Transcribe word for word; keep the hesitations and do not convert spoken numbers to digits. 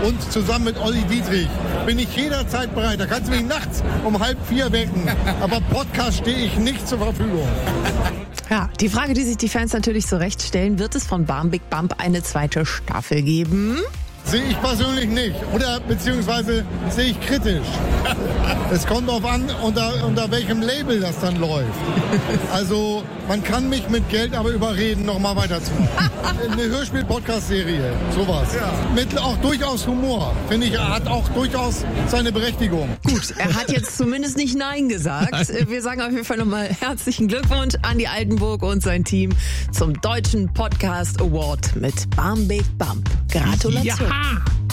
und zusammen mit Olli Dietrich bin ich jederzeit bereit. Da kannst du mich nachts um halb vier wecken. Aber Podcast stehe ich nicht zur Verfügung. Ja, die Frage, die sich die Fans natürlich zurecht stellen, wird es von Bam Big Bump eine zweite Staffel geben? Sehe ich persönlich nicht. Oder beziehungsweise sehe ich kritisch. Es kommt darauf an, unter, unter welchem Label das dann läuft. Also man kann mich mit Geld aber überreden, nochmal weiterzumachen. Eine Hörspiel-Podcast-Serie, sowas. Ja. Mit auch durchaus Humor. Finde ich, er hat auch durchaus seine Berechtigung. Gut, er hat jetzt zumindest nicht Nein gesagt. Wir sagen auf jeden Fall nochmal herzlichen Glückwunsch an die Altenburg und sein Team zum Deutschen Podcast Award mit Bam Big Bump. Gratulation. Ja.